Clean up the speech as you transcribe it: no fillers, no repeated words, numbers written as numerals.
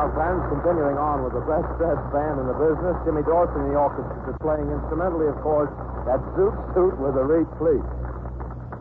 Now, friends, continuing on with the best-dressed band in the business, Jimmy Dorsey and the Orchestra, playing instrumentally, of course, that Zoot Suit with a Reed Fleet.